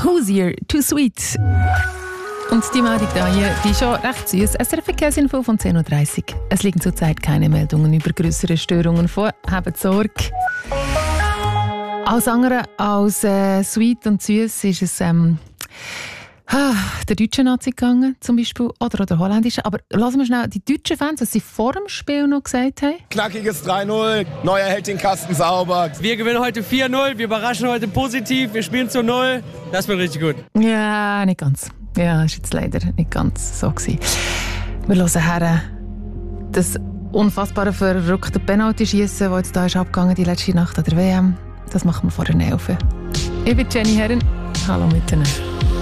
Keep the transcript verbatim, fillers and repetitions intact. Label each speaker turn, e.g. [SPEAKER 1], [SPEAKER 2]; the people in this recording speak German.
[SPEAKER 1] Hozier, Too Sweet. Und die Meldung da hier, die ist schon recht süß. S R F-Verkehrsinfo von zehn Uhr dreißig. Es liegen zurzeit keine Meldungen über grössere Störungen vor. Habt Sorge. Als andere als äh, sweet und süß ist es ähm, ah, der deutschen Nazi gegangen, zum Beispiel, oder der holländischen. Aber lassen wir schnell die deutschen Fans, was sie vor dem Spiel noch gesagt haben.
[SPEAKER 2] Knackiges drei null, Neuer hält den Kasten sauber.
[SPEAKER 3] Wir gewinnen heute vier null, wir überraschen heute positiv, wir spielen zu null. Das wird richtig gut.
[SPEAKER 1] Ja, nicht ganz. Ja, ist jetzt leider nicht ganz so gewesen. Wir hören her, das unfassbare verrückte Penalty-Schiessen, das jetzt da ist abgegangen die letzte Nacht an der W M. Das machen wir vor der Elfe. Ich bin Jenny Herren. Hallo miteinander.